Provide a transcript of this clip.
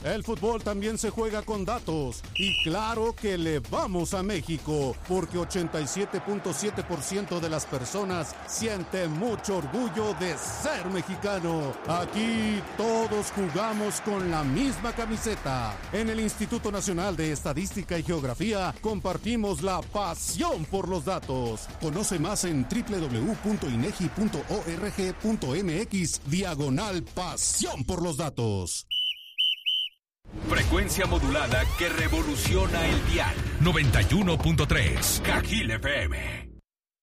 El fútbol también se juega con datos. Y claro que le vamos a México, porque 87.7% de las personas siente mucho orgullo de ser mexicano. Aquí todos jugamos con la misma camiseta. En el Instituto Nacional de Estadística y Geografía compartimos la pasión por los datos. Conoce más en www.inegi.org.mx/pasión por los datos. Frecuencia modulada que revoluciona el dial. 91.3 Cajil FM.